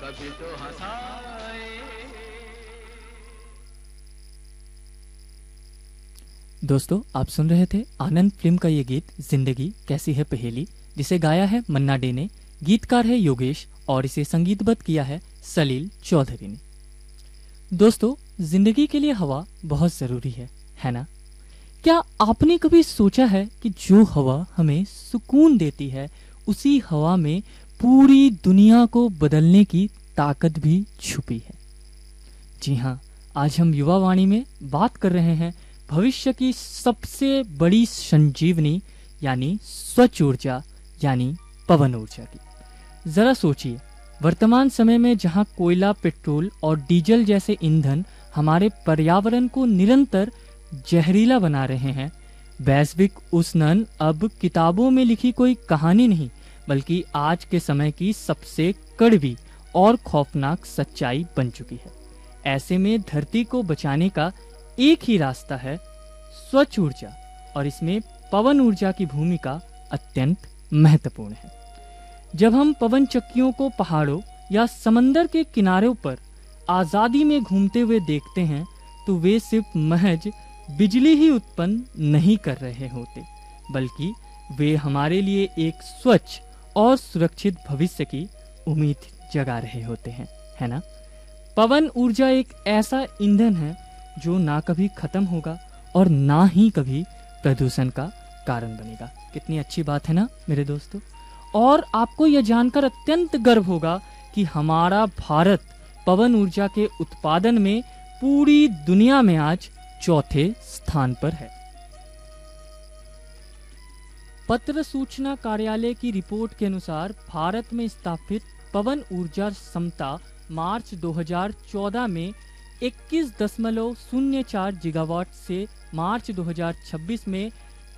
कभी तो हंसाए। दोस्तों, आप सुन रहे थे आनंद फिल्म का ये गीत जिंदगी कैसी है पहेली, जिसे गाया है मन्ना डे ने, गीतकार है योगेश और इसे संगीतबद्ध किया है सलील चौधरी ने। दोस्तों, जिंदगी के लिए हवा बहुत जरूरी है ना? क्या आपने कभी सोचा है कि जो हवा हमें सुकून देती है, उसी हवा में पूरी दुनिया को बदलने की ताकत भी छुपी है? जी हाँ, आज हम युवा वाणी में बात कर रहे हैं भविष्य की सबसे बड़ी संजीवनी यानी स्वच्छ ऊर्जा यानी पवन ऊर्जा की। जरा सोचिए, वर्तमान समय में जहां कोयला, पेट्रोल और डीजल जैसे ईंधन हमारे पर्यावरण को निरंतर जहरीला बना रहे हैं, वैश्विक उष्णन अब किताबों में लिखी कोई कहानी नहीं, बल्कि आज के समय की सबसे कड़वी और खौफनाक सच्चाई बन चुकी है। ऐसे में धरती को बचाने का एक ही रास्ता है, स्वच्छ ऊर्जा, और इसमें पवन ऊर्जा की भूमिका अत्यंत महत्वपूर्ण है। जब हम पवन चक्कियों को पहाड़ों या समंदर के किनारों पर आजादी में घूमते हुए देखते हैं, तो वे सिर्फ महज बिजली ही उत्पन्न नहीं कर रहे होते, बल्कि वे हमारे लिए एक स्वच्छ और सुरक्षित भविष्य की उम्मीद जगा रहे होते हैं, है ना? पवन ऊर्जा एक ऐसा ईंधन है जो ना कभी खत्म होगा और ना ही कभी प्रदूषण का कारण बनेगा। कितनी अच्छी बात है ना मेरे दोस्तों? और आपको यह जानकर अत्यंत गर्व होगा कि हमारा भारत पवन ऊर्जा के उत्पादन में पूरी दुनिया में आज चौथे स्थान पर है। पत्र सूचना कार्यालय की रिपोर्ट के अनुसार भारत में स्थापित पवन ऊर्जा क्षमता मार्च 2014 में 21.04 गीगावाट से मार्च 2026 में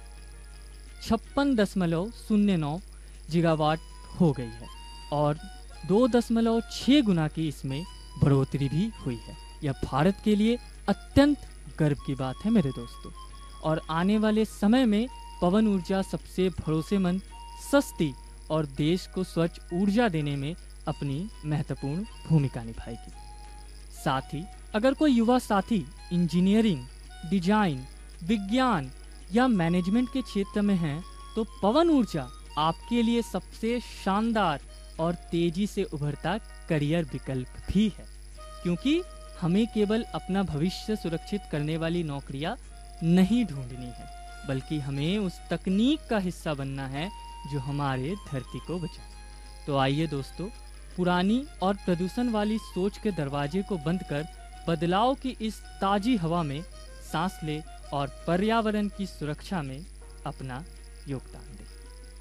56.09 गीगावाट हो गई है और 2.6 गुना की इसमें बढ़ोतरी भी हुई है। यह भारत के लिए अत्यंत गर्व की बात है मेरे दोस्तों। और आने वाले समय में पवन ऊर्जा सबसे भरोसेमंद, सस्ती और देश को स्वच्छ ऊर्जा देने में अपनी महत्वपूर्ण भूमिका निभाएगी। साथ ही अगर कोई युवा साथी इंजीनियरिंग, डिजाइन, विज्ञान या मैनेजमेंट के क्षेत्र में है, तो पवन ऊर्जा आपके लिए सबसे शानदार और तेजी से उभरता करियर विकल्प भी है, क्योंकि हमें केवल अपना भविष्य सुरक्षित करने वाली नौकरियां नहीं ढूंढनी है, बल्कि हमें उस तकनीक का हिस्सा बनना है जो हमारे धरती को बचाए। तो आइए दोस्तों, पुरानी और प्रदूषण वाली सोच के दरवाजे को बंद कर बदलाव की इस ताजी हवा में सांस ले और पर्यावरण की सुरक्षा में अपना योगदान दे।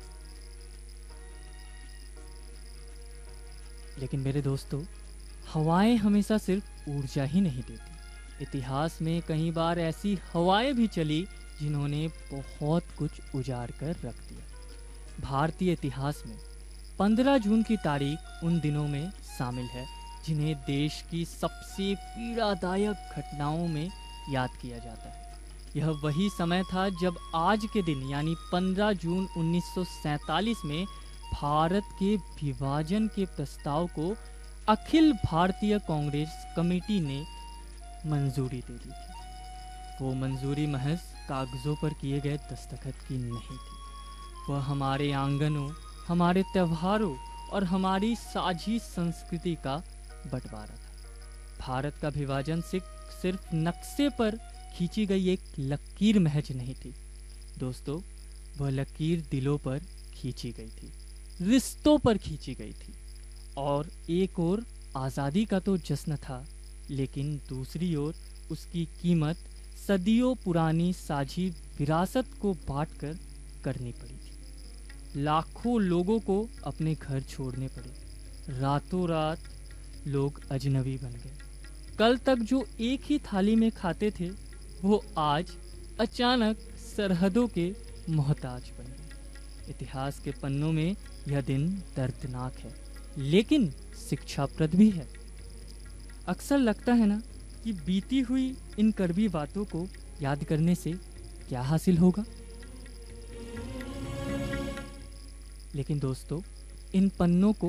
लेकिन मेरे दोस्तों, हवाएं हमेशा सिर्फ ऊर्जा ही नहीं देती। इतिहास में कई बार ऐसी हवाएं भी चली जिन्होंने बहुत कुछ उजाड़ कर रख दिया। भारतीय इतिहास में 15 जून की तारीख उन दिनों में शामिल है जिन्हें देश की सबसे पीड़ादायक घटनाओं में याद किया जाता है। यह वही समय था जब आज के दिन यानी 15 जून 1947 में भारत के विभाजन के प्रस्ताव को अखिल भारतीय कांग्रेस कमेटी ने मंजूरी दे दी थी। वो मंजूरी महज कागजों पर किए गए दस्तखत की नहीं थी, वह हमारे आंगनों, हमारे त्योहारों और हमारी साझी संस्कृति का बंटवारा था। भारत का विभाजन सिर्फ नक्शे पर खींची गई एक लकीर महज नहीं थी दोस्तों, वह लकीर दिलों पर खींची गई थी, रिश्तों पर खींची गई थी। और एक ओर आज़ादी का तो जश्न था, लेकिन दूसरी ओर उसकी कीमत सदियों पुरानी साझी विरासत को बांटकर करनी पड़ी थी। लाखों लोगों को अपने घर छोड़ने पड़े, रातों रात लोग अजनबी बन गए। कल तक जो एक ही थाली में खाते थे, वो आज अचानक सरहदों के मोहताज बन गए। इतिहास के पन्नों में यह दिन दर्दनाक है, लेकिन शिक्षाप्रद भी है। अक्सर लगता है ना कि बीती हुई इन कड़वी बातों को याद करने से क्या हासिल होगा, लेकिन दोस्तों इन पन्नों को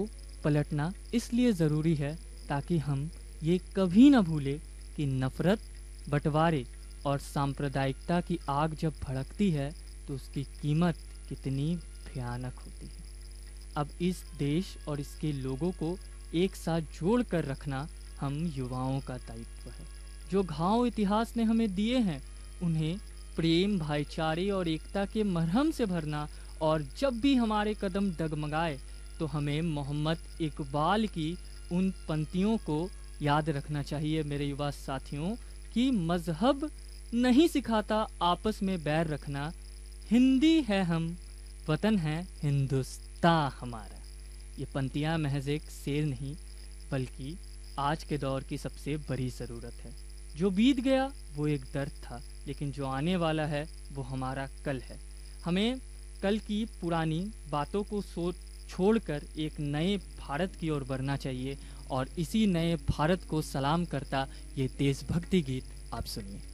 पलटना इसलिए ज़रूरी है ताकि हम ये कभी ना भूलें कि नफ़रत, बंटवारे और सांप्रदायिकता की आग जब भड़कती है तो उसकी कीमत कितनी भयानक होती है। अब इस देश और इसके लोगों को एक साथ जोड़ कर रखना हम युवाओं का दायित्व है। जो घाव इतिहास ने हमें दिए हैं उन्हें प्रेम, भाईचारे और एकता के मरहम से भरना, और जब भी हमारे कदम डगमगाए तो हमें मोहम्मद इकबाल की उन पंक्तियों को याद रखना चाहिए मेरे युवा साथियों कि मजहब नहीं सिखाता आपस में बैर रखना, हिंदी है हम, वतन है हिंदुस्तान हमारा। ये पंक्तियाँ महज एक शेर नहीं बल्कि आज के दौर की सबसे बड़ी ज़रूरत है। जो बीत गया वो एक दर्द था, लेकिन जो आने वाला है वो हमारा कल है। हमें कल की पुरानी बातों को छोड़कर एक नए भारत की ओर बढ़ना चाहिए, और इसी नए भारत को सलाम करता ये देशभक्ति गीत आप सुनिए।